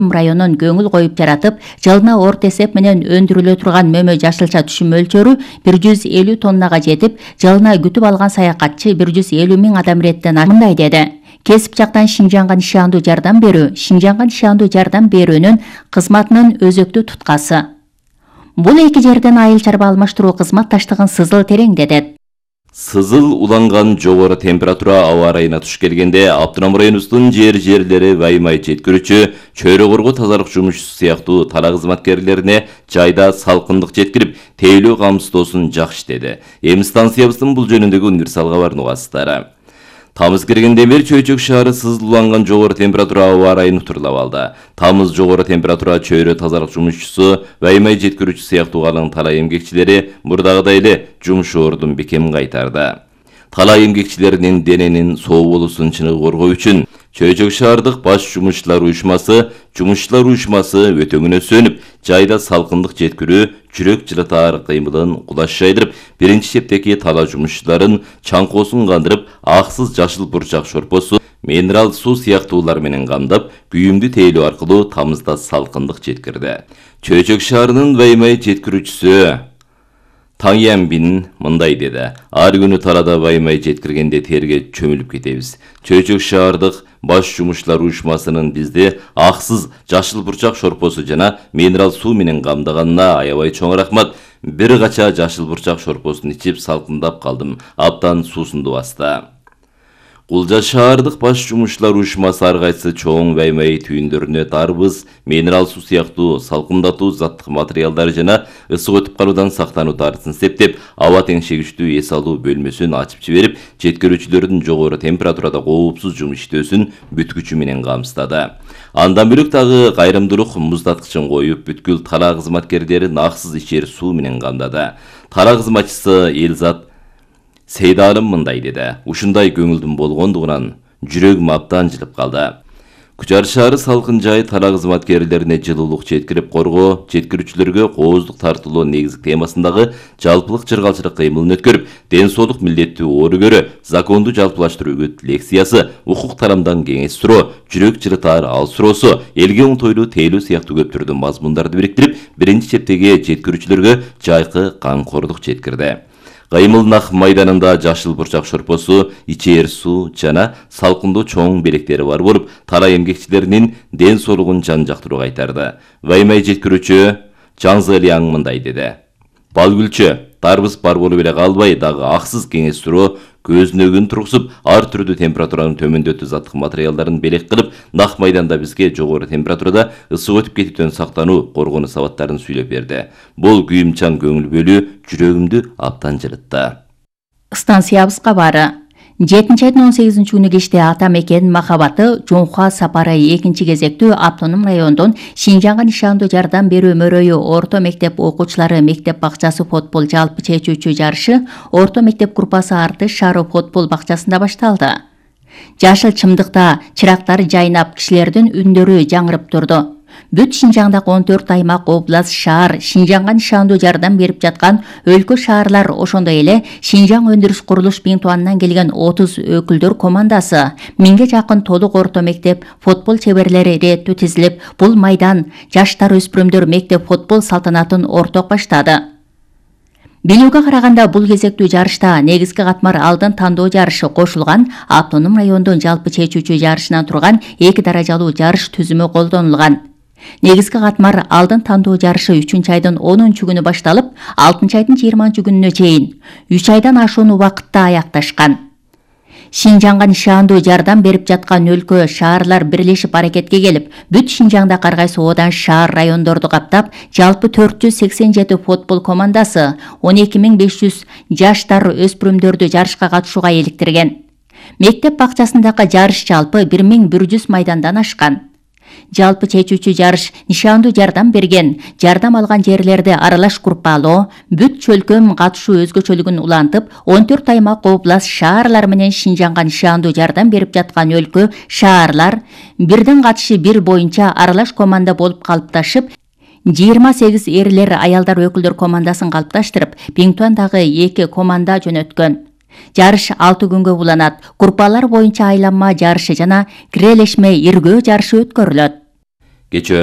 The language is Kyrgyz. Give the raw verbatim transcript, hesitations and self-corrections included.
районун көңүл коюп жаратып, жылына орто эсеп менен өндүрүлө турган мөмө жашылча түшүм мөлчөрү бир жүз элүү тоннага жетип, жылына күтүп алган саякатчы бир жүз элүү миң адам иреттен мындай деди. Кесип жактан Шинжаңга нишандуу жардам берүү, Шинжаңга нишандуу жардам берүүнүн кызматынын өзөктүү туткасы. Бул эки жерден айыл чарба алмаштыруу кызматташтыгын Сызыл тереңдетет. Сызыл уланган жогору температура аба ырайына туш келгенде автоном районубуздун жер жерлери ваймай жеткирүүчү, чөйрө коргоо тазалык жумушчусу сыяктуу тала кызматкерлерине жайда салкындык жеткирип, тейлөө камсыздоосун жакшы деди. Эми станциябыздын бул жөнүндөгү универсал кабарын угасыздар. Тамыз киргенде бери Чөйчөк шаары сызыл уланган жогору температура аба ырайын утурлап алды. Тамыз жогору температура чөйрө тазалык жумушчусу, ваймай жеткирүүчү сыяктуу калың тала эмгекчилери мурдагыдай эле жумуш ордун бекем кайтарды. Тала эмгекчилеринин дененин соо болуусун чыныгы коргоо үчүн Чөйчөк шаардык баш жумушчулар уюшмасы, жумушчулар уюшмасы өтөңүнө сөнүп, жайда салкындык жеткирүү, жүрөк жылытаар кыймылын кулаш жайдырып, биринчи шептеги тала жумушчуларын чаңкоосун кандырып, аксыз жашыл бурчак шорпосу, минерал суу сыяктуулар менен камдап, күйүмдү тейлөө аркылуу тамызда салкындык жеткирди. Чөйчөк шаарынын ваймай жеткирүүчүсү Таңянбин мындай деди. Ар күнү талада ваймай жеткиргенде терге чөмүлүп кетебиз. Чөйчөк шаардык баш жумушчулар уюшмасынын бизди аксыз жашыл бурчак шорпосу жана минерал суу менен камдаганына аябай чоң рахмат. Бир кача жашыл бурчак шорпосун ичип салкындап калдым. Абдан суусунду басты. Кулжа шаардык баш жумушчулар уюшмасы ар кайсы чоң ваймай түйүндөрүнө дарбыз, минерал суу сыяктуу салкындатуу заттык материалдар жана ысык өтүп калуудан сактануу дарысын септеп, аба теңшегичтүү эс алуу бөлмөсүн ачып жиберип, жеткирүүчүлөрдүн жогору температурада коопсуз жумуш иштөөсүн бүткүчү менен камсыздады. Андан бөлөк дагы кайрымдуулук муздаткычын коюп, бүткүл тала кызматкерлерин аксыз ичер суу менен камдады. Тала кызматчысы Элзат Сейдалым мындай деди. Ушундай көңүлдүн болгондугунан жүрөгүм абдан жылып калды. Кучар шаары салкын жай тала кызматкерлерине жылуулук жеткирип коргоо, жеткирүүчүлөргө кооздук тартылуу негизги темасындагы жалпылык жыргалчылык кыймылын өткөрүп, ден соолук милдеттүү ору-көрө, законду жалпылаштыруу үгүт лекциясы, укук тарамдан кеңеш суроо, жүрөк жылытаар ал суроосу, элге оңтойлуу тейлөө сыяктуу көп түрдүү мазмундарды бириктирип, биринчи чептеги жеткирүүчүлөргө жайкы камкордук жеткирди. Кыймылнак майданында жашыл бурчак шорпосу, ичээр суу жана салкындуу чоң белектери бар болуп, тала эмгекчилеринин ден соолугун жан жактыруу кайтарды. Ваймай жеткирүүчү Жаңзылияң мындай деди. Балгүлчү, дарбыз бар болуп эле калбай, дагы аксыз кеңеш суроо, көзүнөгүн тургузуп, ар түрдүү температуранын төмөндөтүү заттык материалдарын белек кылып, нак майданда бизге жогору температурада ысык өтүп кетиптен сактануу, коргонуу сабаттарын сүйлөп берди. Бул күйүмчан көңүл бөлүү жүрөгүмдү абдан жылытты. Станциябыз кабары. жетинчи айдын он сегизинчи күнү кечте ата мекен Махабаты Жоңха сапары экинчи кезектүү автоном райондун Шинжаңга нишандуу жардам берүү мөрөйү орто мектеп окуучулары мектеп бакчасы футбол жалпы чечүүчү жарышы орто мектеп группасы Артыш шаары футбол бакчасында башталды. Жашыл чымдыкта чырактар жайнап, кишилердин үндөрү жаңырып турду. Бүт Шинжаңдагы он төрт аймак, область, шаар Шинжаңга нишандуу жардам берип жаткан өлкө шаарлар, ошондой эле Шинжаң өндүрүш курулуш бинтуанынан келген отуз өкүлдөр командасы, миңге жакын толук орто мектеп футбол чеберлери иреттүү тизилип, бул майдан жаштар өспүрүмдөр мектеп футбол салтанатын орток баштады. Билүүгө караганда бул кезектүү жарышта негизги катмар алдын тандоо жарышы кошулган, автоном райондун жалпы чечүүчү жарышынан турган эки даражалуу жарыш түзүмү колдонулган. Негизги катмар алдын тандоо жарышы үчүнчү айдын онунчу күнү башталып, алтынчы айдын жыйырманчы күнүнө чейин үч айдан ашуун убакытта аякташкан. Шинжаңга нишандуу жардам берип жаткан өлкө шаарлар бирлешип аракетке келип, бүт Шинжаңда ар кайсы одан шаар райондорду каптап, жалпы төрт жүз сексен жети футбол командасы он эки миң беш жүз жаштар өспүрүмдөрдү жарышка катышууга иликтирген. Мектеп бакчасындагы жарыш жалпы бир миң бир жүз майдандан ашкан. Жалпы чечүүчү жарыш нишандуу жардам берген, жардам алган жерлерди аралаш группалоо, бүт чөлкөм катышуу өзгөчөлүгүн улантып, он төрт аймак, область, шаарлар менен Шинжаңга нишандуу жардам берип жаткан өлкө шаарлар бирден катышы бир боюнча аралаш команда болуп калыпташып, жыйырма сегиз эрлер аялдар өкүлдөр командасын калыпташтырып, Биңтуандагы эки команда жөнөткөн. Жарыш алты күнгө уланат. Группалар боюнча айланма жарышы жана кирелешме иргөө жарышы өткөрүлөт. Кечээ